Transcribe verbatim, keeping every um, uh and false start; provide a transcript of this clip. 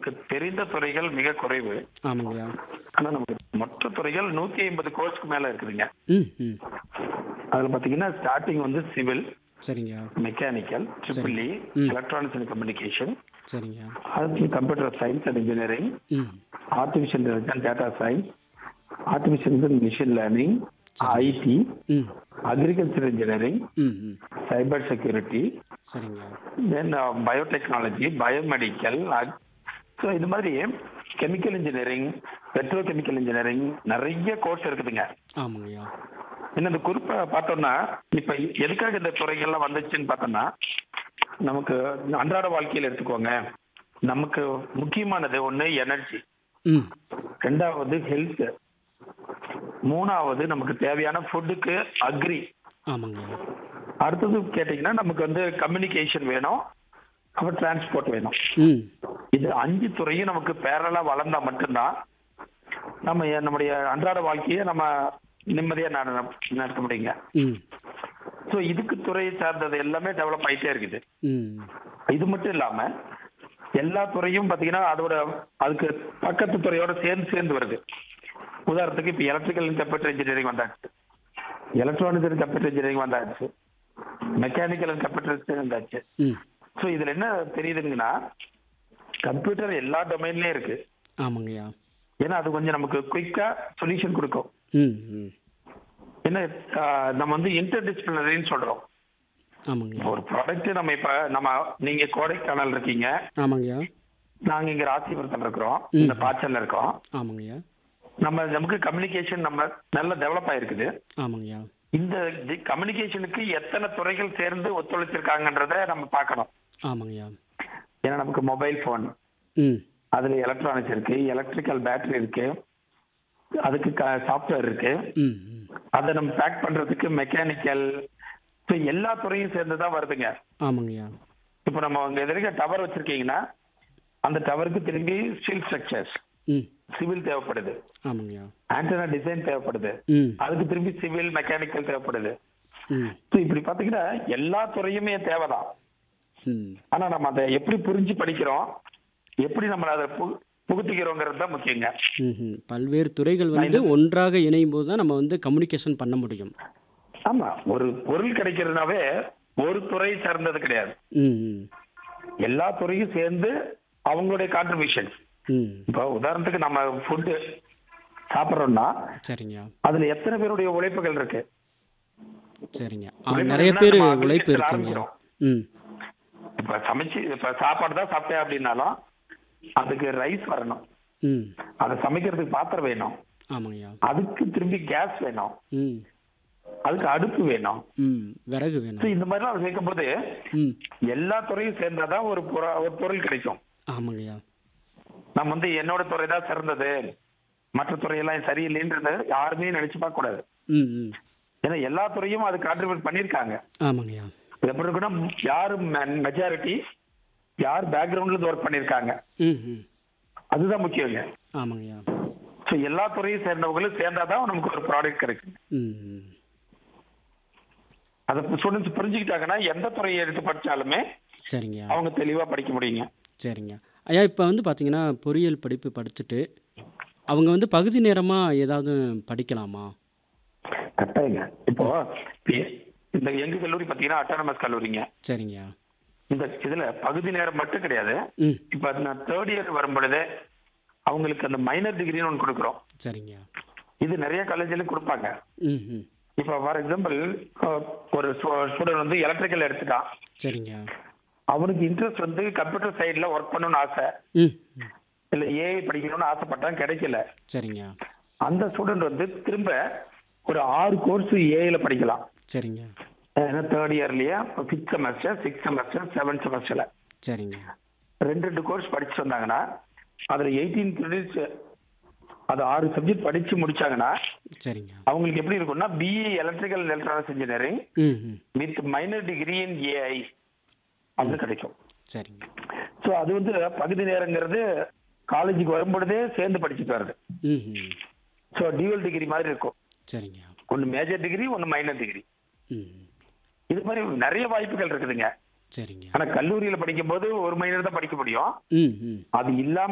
நமக்கு தெரிந்த துறைகள் மிக குறைவு. ஆமாங்கய்யா. ஆனா நமக்கு மொத்த துறைகள் நூத்தி ஐம்பது கோர்ஸ்க்கு மேல இருக்குதுங்க. ம் ம் அதுல பாத்தீங்கன்னா ஸ்டார்டிங் வந்து சிவில், சரிங்கய்யா. மெக்கானிக்கல், ட்ரிபிள் இ, ம். எலக்ட்ரானிக்ஸ் அண்ட் கம்யூனிகேஷன், சரிங்கய்யா. அடுத்து கம்ப்யூட்டர் சயின்ஸ் அண்ட் இன்ஜினியரிங், ம் artificial intelligence and data science, artificial intelligence machine learning, ID, ம் அக்ரிகல்ச்சர் இன்ஜினியரிங், ம் ம் சைபர் செக்யூரிட்டி, சரிங்கய்யா. தென் பயோடெக்னாலஜி, பயோமெடிக்கல், ஸோ இது மாதிரி chemical engineering, Pedro chemical engineering நிறைய கோர்ஸ் இருக்குதுங்க. ஆமாங்கய்யா. இன்னும் இந்த குறிப்பை பார்த்தோம்னா இப்ப எதுக்காக இந்த துறைகள்லாம் வந்துச்சுன்னு பார்த்தோம்னா நமக்கு அன்றாட வாழ்க்கையில் எடுத்துக்கோங்க. நமக்கு முக்கியமானது ஒண்ணு எனர்ஜி, ம் ரெண்டாவது ஹெல்த், மூணாவது நமக்கு தேவையான ஃபுட்டுக்கு அக்ரி, ஆமாங்கய்யா. அடுத்தது கேட்டீங்கன்னா நமக்கு வந்து கம்யூனிகேஷன் வேணும், அப்புறம் டிரான்ஸ்போர்ட் வேணும். ம் இது அஞ்சு துறையும் நமக்கு பேரலா வளர்ந்தா மட்டும்தான் நம்ம எ- நம்முடைய அன்றாட வாழ்க்கையை நம்ம நிம்மதியா நட- நடத்த முடியுங்க. ம் ஸோ இதுக்கு துறையை சார்ந்தது எல்லாமே டெவலப் ஆயிட்டே இருக்குது. ம் இது மட்டும் இல்லாம எல்லா துறையும் பாத்தீங்கன்னா அதோட அதுக்கு பக்கத்து துறையோட சேர்ந்து சேர்ந்து வருது. உதாரணத்துக்கு இப்ப எலக்ட்ரிக்கல் அண்ட் கம்ப்யூட்டர் இன்ஜினியரிங் வந்தாச்சு, எலக்ட்ரானிக்ஸ் அண்ட் கம்ப்யூட்டர் இன்ஜினியரிங் வந்தாச்சு, மெக்கானிக்கல் அண்ட் கம்ப்யூட்டர் வந்தாச்சு. ம் ஸோ இதுல என்ன தெரியுதுங்கன்னா கம்ப்யூட்டர் எல்லா டொமைன்லயும் இருக்கு. ஆமாங்கய்யா. ஏன்னா அது கொஞ்சம் நமக்கு குயிக்கா சொல்யூஷன் கொடுக்கும். ம் ம் என்ன ஆஹ், நம்ம வந்து இன்டர் டிசிப்ளினரின்னு சொல்றோம். ஆமாங்கய்யா. ஒரு ப்ராடக்ட் நம்ம இப்ப நம்ம நீங்க கோடைக்கானல் இருக்கீங்க, ஆமாங்கய்யா. நாங்க இங்க ராசிபுரத்தில் இருக்கிறோம், ம். இந்த பாச்சல்ல இருக்கோம். ஆமாங்கய்யா. நம்ம நமக்கு கம்யூனிகேஷன் நம்ம நல்ல டெவலப் ஆயிருக்குது. ஆமாங்கய்யா. இந்த கம்யூனிகேஷனுக்கு எத்தனை துறைகள் சேர்ந்து ஒத்துழைச்சிருக்காங்கன்றத நம்ம பார்க்கணும். ஆமாங்கய்யா. ஏன்னா நமக்கு மொபைல் போன், ம் அதுல எலக்ட்ரானிக்ஸ் இருக்கு, எலக்ட்ரிக்கல் பேட்டரி இருக்கு, அதுக்கு சாஃப்ட்வேர் இருக்கு, ம் ம் அதை நம்ம பேக் பண்றதுக்கு மெக்கானிக்கல், எல்லா துறையும் சேர்ந்து தான் வருதுங்க. ஆமாங்கய்யா. இப்போ நம்ம அங்க எதிர்க்க டவர் வச்சிருக்கீங்கன்னா அந்த டவருக்கு திரும்பி ஸ்டீல் ஸ்ட்ரக்சர்ஸ், ம் சிவில் தேவைப்படுது, ஆமாங்கய்யா. ஆண்டனா டிசைன் தேவைப்படுது, ம் அதுக்கு திரும்பி சிவில் மெக்கானிக்கல் தேவைப்படுது. ம் ஸோ இப்படி பாத்தீங்கன்னா எல்லா துறையுமே தேவைதான். ம் ஆனா நம்ம அதை எப்படி புரிஞ்சு படிக்கிறோம், எப்படி நம்ம அதை பு- புகுத்திக்கிறோங்கிறது தான் முக்கியங்க. ம்ஹும். பல்வேறு துறைகள் வந்து ஒன்றாக இணையும் போது தான் நம்ம வந்து கம்யூனிகேஷன் பண்ண முடியும். ஆமா, ஒரு பொருள் கிடைக்கிறதுனாவே ஒரு துறை சார்ந்தது கிடையாது, ம் ம் எல்லா துறையும் சேர்ந்து அவங்களுடைய கான்ட்ரிபியூஷன். ம் இப்போ உதாரணத்துக்கு நம்ம ஃபுட்டு சாப்பிட்றோம்னா சரிங்கய்யா. அதுல எத்தனை பேருடைய உழைப்புகள் இருக்கு. சரிங்க. ஆ, உழைப்பு நிறைய இருக்குன்னா பேர் நம்ம உழைப்பு agriculture இருக்குங்கய்யா. ஆரம்பிக்கிறோம். ம் இப்ப சமைச்சு இப்ப சாப்பாடு தான் சாப்பிட்டேன் அப்படின்னாலும் அதுக்கு ரைஸ் வரணும், ம் அதை சமைக்கிறதுக்கு பாத்திரம் வேணும், ஆமாங்கய்யா. அதுக்கு திரும்பி கேஸ் வேணும், ம் அதுக்கு அடுப்பு வேணும். ம் விறகு So வேணும். இந்த மாதிரிலாம் சேர்க்கும் போது ம் எல்லா துறையும் சேர்ந்தாதான் ஒரு பொர- ஒரு பொருள் கிடைக்கும். ஆமாங்கய்யா. நம்ம வந்து என்னோட துறை தான் சிறந்தது, மற்ற துறையெல்லாம் சரியில்லைன்றது யாருமே நினைச்சு பார்க்க கூடாது. ம் ம் ஏன்னா எல்லா துறையும் அது கான்ட்ரிபியூட் பண்ணிருக்காங்க. ஆமாங்கய்யா. எப்படி இருக்குன்னா யாரு மெஜாரிட்டி, யார் பேக்ரவுண்ட்ல இருந்து ஒர்க் பண்ணிருக்காங்க, ம் ம் அதுதான் முக்கியங்க. ஆமாங்கய்யா. ஸோ எல்லா துறையும் சேர்ந்தவங்களும் சேர்ந்தாதான் நமக்கு ஒரு ப்ராடக்ட் கிடைக்கும். ம் ம் அதை ஸ்டூடெண்ட்ஸ் புரிஞ்சுக்கிட்டாங்கன்னா எந்த துறையை எடுத்து படிச்சாலுமே சரிங்கய்யா. அவங்க தெளிவா படிக்க முடியுங்க. சரிங்க. ஐயா, இப்போ வந்து பார்த்தீங்கன்னா பொறியியல் படிப்பு படிச்சுட்டு அவங்க வந்து பகுதி நேரமாக ஏதாவது படிக்கலாமா? கட்டாயங்க. இப்போ பி- இந்த எங்க கல்லூரி பாத்தீங்கன்னா அட்டானமஸ் கல்லூரிங்க. சரிங்கய்யா. இந்த இதுல பகுதி நேரம் மட்டும் கிடையாது. ம் இப்ப நான் தேர்ட் இயர் வரும் பொழுது அவங்களுக்கு அந்த மைனர் டிகிரின்னு ஒன்று கொடுக்குறோம். சரிங்கய்யா. இது நிறைய காலேஜிலும் கொடுப்பாங்க. ம் ம் இப்ப ஃபார் எக்ஸாம்பிள் ஒரு ஸ்டூடெண்ட் வந்து எலக்ட்ரிக்கல் எடுத்துட்டான், சரிங்கய்யா. அவனுக்கு இன்ட்ரெஸ்ட் வந்து கம்ப்யூட்டர் சைட்ல ஒர்க் பண்ணணும்னு ஆசை, ம் ம் இல்ல ஏஐ படிக்கணும்னு ஆசைப்பட்டான், கிடைக்கல. சரிங்கய்யா. அந்த ஸ்டூடெண்ட் வந்து திரும்ப ஒரு ஆறு கோர்ஸ் ஏஐல படிக்கலாம். சரிங்க. ஏன்னா third இயர்லயே fifth semester, sixth semester, seventh செமஸ்டர்ல சரிங்க. ரெண்டு ரெண்டு கோர்ஸ் படிச்சு வந்தாங்கன்னா அதுல எயிட்டீன் கிரெடிட்ஸ், அது ஆறு சப்ஜெக்ட் படிச்சு முடிச்சாங்கன்னா சரிங்க. அவங்களுக்கு எப்படி இருக்கும்னா பிஇ எலக்ட்ரிக்கல் எலக்ட்ரானிக்ஸ் இன்ஜினியரிங் ம் ம் with minor degree in AI அது கிடைக்கும். சரிங்க. ஸோ அது வந்து பகுதி நேரங்கிறது காலேஜுக்கு வரும்பொழுதே சேர்ந்து படிச்சுட்டு வருது. ம் ம் ஸோ டியூவல் டிகிரி மாதிரி இருக்கும், சரிங்கய்யா. ஒன்று மேஜர் டிகிரி, ஒன்று மைனர் டிகிரி. ம் இது மாதிரி நிறைய வாய்ப்புகள் இருக்குதுங்க. சரிங்க. ஆனா கல்லூரியில படிக்கும் போது ஒரு மைனர் தான் படிக்க முடியும். ம் ம் அது இல்லாம